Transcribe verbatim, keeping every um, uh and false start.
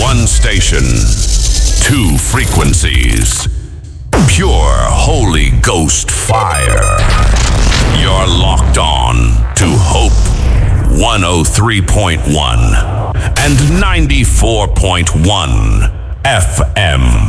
One station, two frequencies. Pure Holy Ghost fire. You're locked on to Hope one oh three point one and ninety-four point one F M.